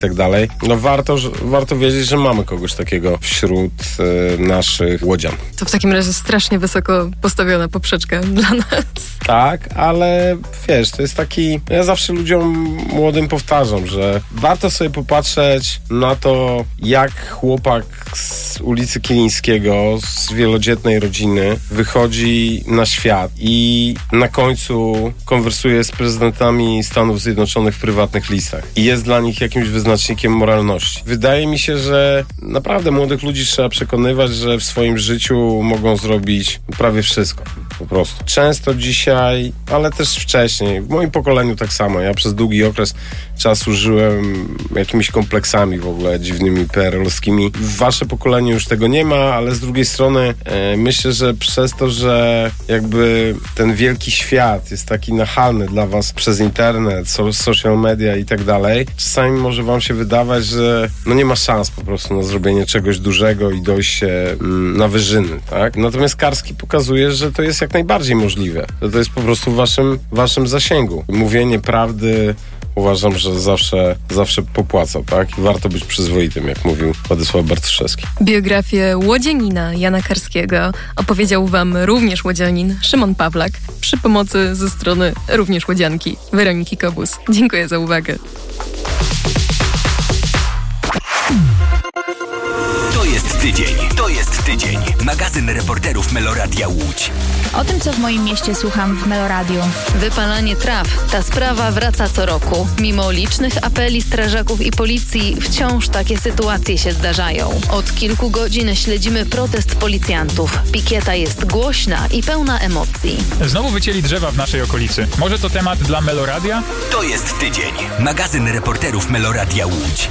tak dalej. No warto wiedzieć, że mamy kogoś takiego wśród naszych łodzian. To w takim razie strasznie wysoko postawiona poprzeczka dla nas. Tak, ale wiesz, to jest taki... Ja zawsze ludziom młodym powtarzam, że warto sobie popatrzeć na to, jak chłopak z ulicy Kilińskiego, z wielodzietnej rodziny wychodzi na świat i na końcu konwersuje z prezydentami Stanów Zjednoczonych w prywatnych listach i jest dla nich jakimś wyznacznikiem moralności. Wydaje mi się, że naprawdę młodych ludzi trzeba przekonywać, że w swoim życiu mogą zrobić prawie wszystko. Po prostu. Często dzisiaj, ale też wcześniej, w moim pokoleniu tak samo. Ja przez długi okres czasu żyłem jakimiś kompleksami w ogóle dziwnymi PRL-owskimi. W wasze pokolenie już tego nie ma, ale z drugiej strony myślę, że przez to, że jakby ten wielki świat jest taki nachalny dla was przez internet, social media i tak dalej, czasami może wam się wydawać, że no nie ma szans po prostu na zrobienie czegoś dużego i dojście na wyżyny, tak? Natomiast Karski pokazuje, że to jest jak najbardziej możliwe. Że to jest po prostu w waszym zasięgu. Mówienie prawdy uważam, że zawsze popłaca, tak? I warto być przyzwoitym, jak mówił Władysław Bartoszewski. Biografię łodzianina Jana Karskiego opowiedział wam również łodzianin Szymon Pawlak przy pomocy ze strony również łodzianki Weroniki Kobus. Dziękuję za uwagę. To jest tydzień. Magazyn reporterów Meloradia Łódź. O tym, co w moim mieście słucham w Meloradiu. Wypalanie traw. Ta sprawa wraca co roku. Mimo licznych apeli strażaków i policji, wciąż takie sytuacje się zdarzają. Od kilku godzin śledzimy protest policjantów. Pikieta jest głośna i pełna emocji. Znowu wycięli drzewa w naszej okolicy. Może to temat dla Meloradia? To jest tydzień. Magazyn reporterów Meloradia Łódź.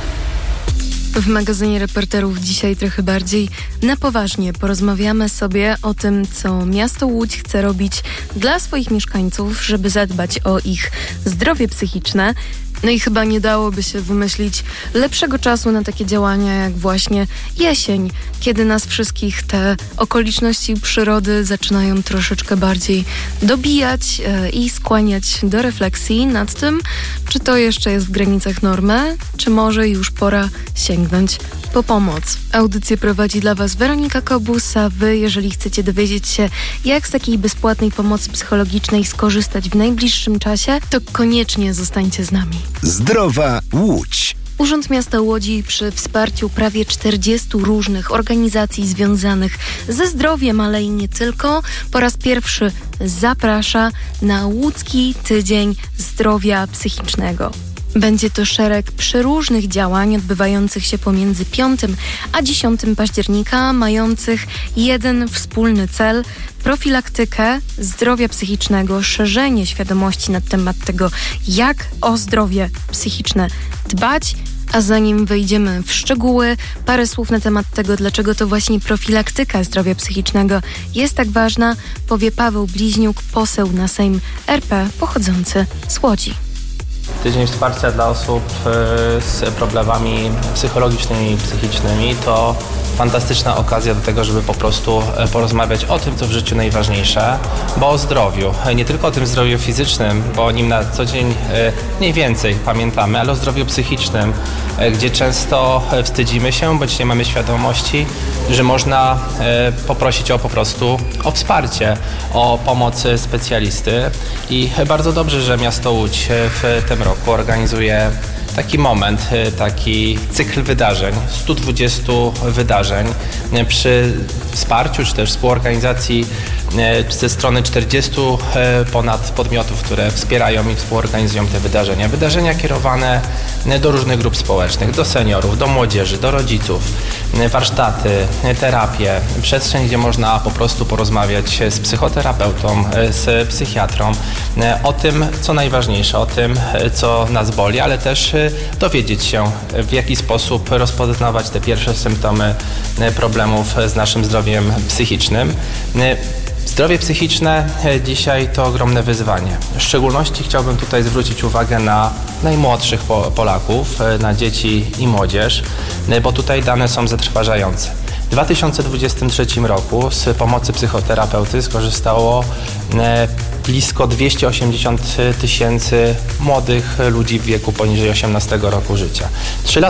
W magazynie reporterów dzisiaj trochę bardziej na poważnie porozmawiamy sobie o tym, co miasto Łódź chce robić dla swoich mieszkańców, żeby zadbać o ich zdrowie psychiczne. No i chyba nie dałoby się wymyślić lepszego czasu na takie działania jak właśnie jesień, kiedy nas wszystkich te okoliczności przyrody zaczynają troszeczkę bardziej dobijać i skłaniać do refleksji nad tym, czy to jeszcze jest w granicach normy, czy może już pora sięgnąć po pomoc. Audycję prowadzi dla was Weronika Kobus, a wy, jeżeli chcecie dowiedzieć się, jak z takiej bezpłatnej pomocy psychologicznej skorzystać w najbliższym czasie, to koniecznie zostańcie z nami. Zdrowa Łódź. Urząd Miasta Łodzi przy wsparciu prawie 40 różnych organizacji związanych ze zdrowiem, ale i nie tylko, po raz pierwszy zaprasza na Łódzki Tydzień Zdrowia Psychicznego. Będzie to szereg przeróżnych działań odbywających się pomiędzy 5 a 10 października, mających jeden wspólny cel: profilaktykę zdrowia psychicznego, szerzenie świadomości na temat tego, jak o zdrowie psychiczne dbać. A zanim wejdziemy w szczegóły, parę słów na temat tego, dlaczego to właśnie profilaktyka zdrowia psychicznego jest tak ważna, powie Paweł Bliźniuk, poseł na Sejm RP pochodzący z Łodzi. Tydzień wsparcia dla osób z problemami psychologicznymi i psychicznymi to fantastyczna okazja do tego, żeby po prostu porozmawiać o tym, co w życiu najważniejsze, bo o zdrowiu. Nie tylko o tym zdrowiu fizycznym, bo o nim na co dzień mniej więcej pamiętamy, ale o zdrowiu psychicznym, gdzie często wstydzimy się, bądź nie mamy świadomości, że można poprosić po prostu o wsparcie, o pomoc specjalisty. I bardzo dobrze, że miasto Łódź w tym roku organizuje taki moment, taki cykl wydarzeń, 120 wydarzeń przy wsparciu czy też współorganizacji ze strony 40 ponad podmiotów, które wspierają i współorganizują te wydarzenia. Wydarzenia kierowane do różnych grup społecznych, do seniorów, do młodzieży, do rodziców, warsztaty, terapie, przestrzeń, gdzie można po prostu porozmawiać z psychoterapeutą, z psychiatrą o tym, co najważniejsze, o tym, co nas boli, ale też dowiedzieć się, w jaki sposób rozpoznawać te pierwsze symptomy problemów z naszym zdrowiem psychicznym. Zdrowie psychiczne dzisiaj to ogromne wyzwanie. W szczególności chciałbym tutaj zwrócić uwagę na najmłodszych Polaków, na dzieci i młodzież, bo tutaj dane są zatrważające. W 2023 roku z pomocy psychoterapeuty skorzystało blisko 280 000 młodych ludzi w wieku poniżej 18 roku życia. 3